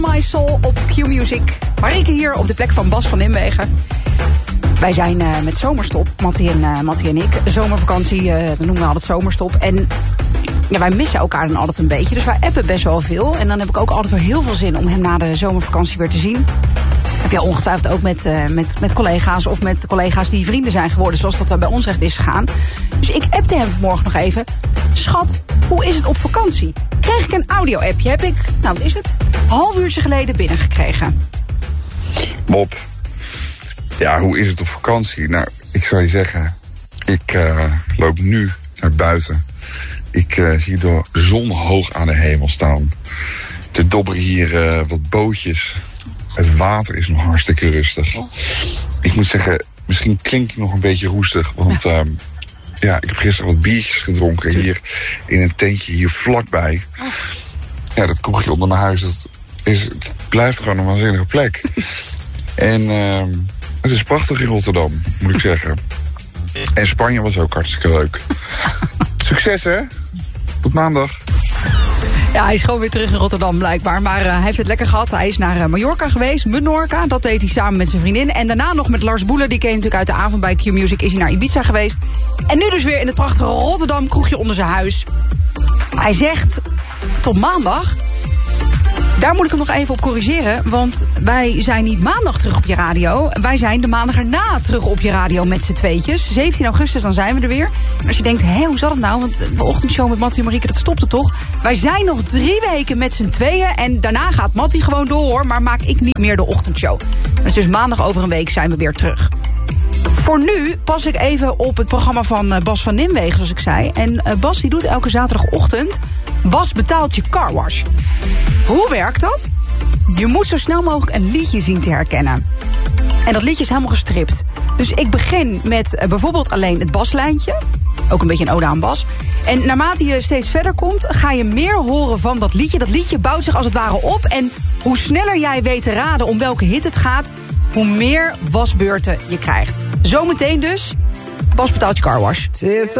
My Soul op Q-Music. Marieke hier op de plek van Bas van Nimwegen. Wij zijn met zomerstop, Mattie en ik. Zomervakantie, dat noemen we altijd zomerstop. En ja, wij missen elkaar dan altijd een beetje. Dus wij appen best wel veel. En dan heb ik ook altijd wel heel veel zin om hem na de zomervakantie weer te zien. Heb jij ongetwijfeld ook met collega's of met collega's die vrienden zijn geworden, zoals dat bij ons echt is gegaan. Dus ik appte hem vanmorgen nog even. Schat, hoe is het op vakantie? Kreeg ik een audio-appje. Heb ik, nou wat is het, half uurtje geleden binnengekregen. Bob, ja, hoe is het op vakantie? Nou, ik zou je zeggen, ik loop nu naar buiten. Ik zie de zon hoog aan de hemel staan. Er dobberen hier wat bootjes. Het water is nog hartstikke rustig. Ik moet zeggen, misschien klink ik nog een beetje roestig. Want ja, ik heb gisteren wat biertjes gedronken hier in een tentje hier vlakbij. Ja, dat kroegje onder mijn huis, het blijft gewoon een waanzinnige plek. En het is prachtig in Rotterdam, moet ik zeggen. En Spanje was ook hartstikke leuk. Succes, hè? Tot maandag. Ja, hij is gewoon weer terug in Rotterdam blijkbaar. Maar hij heeft het lekker gehad. Hij is naar Mallorca geweest, Menorca. Dat deed hij samen met zijn vriendin. En daarna nog met Lars Boelen. Die ken je natuurlijk uit de avond bij Q-Music. Is hij naar Ibiza geweest. En nu dus weer in het prachtige Rotterdam. Kroegje onder zijn huis. Hij zegt tot maandag. Daar moet ik hem nog even op corrigeren. Want wij zijn niet maandag terug op je radio. Wij zijn de maandag erna terug op je radio met z'n tweetjes. 17 augustus, dan zijn we er weer. En als je denkt, hé, hoe zat het nou? Want de ochtendshow met Mattie en Marieke, dat stopte toch? Wij zijn nog 3 weken met z'n tweeën. En daarna gaat Mattie gewoon door, hoor. Maar maak ik niet meer de ochtendshow. Dus maandag over een week zijn we weer terug. Voor nu pas ik even op het programma van Bas van Nimwegen, zoals ik zei. En Bas die doet elke zaterdagochtend Bas betaalt je carwash. Hoe werkt dat? Je moet zo snel mogelijk een liedje zien te herkennen. En dat liedje is helemaal gestript. Dus ik begin met bijvoorbeeld alleen het baslijntje. Ook een beetje een ode aan Bas. En naarmate je steeds verder komt, ga je meer horen van dat liedje. Dat liedje bouwt zich als het ware op. En hoe sneller jij weet te raden om welke hit het gaat, hoe meer wasbeurten je krijgt. Zometeen dus Bas betaalt je carwash.